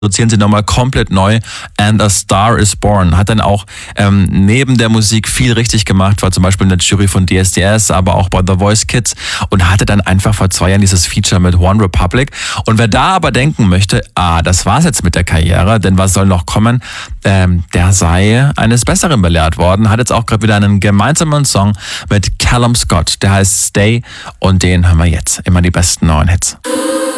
produzieren sie nochmal komplett neu. And a Star is Born. Hat dann auch neben der Musik viel richtig gemacht, war zum Beispiel in der Jury von DSDS, aber auch bei The Voice Kids und hatte dann einfach vor 2 Jahren dieses Feature mit One Republic. Und wer da aber denken möchte, das war's jetzt mit der Karriere, denn was soll noch kommen, der sei eines Besseren belehrt worden, hat jetzt auch gerade wieder einen gemeinsamen Song mit Callum Scott, der heißt Stay und den hören wir jetzt. Immer die besten neuen Hits.